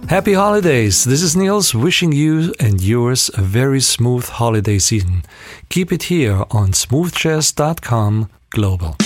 Happy holidays. This is Niels wishing you and yours a very smooth holiday season. Keep it here on smoothjazz.com global.